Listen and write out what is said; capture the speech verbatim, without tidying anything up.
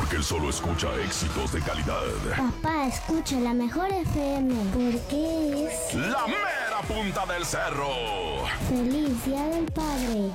Porque él solo escucha éxitos de calidad. Papá, escucha la mejor F M. Porque es La mera punta del cerro. Feliz Día del Padre.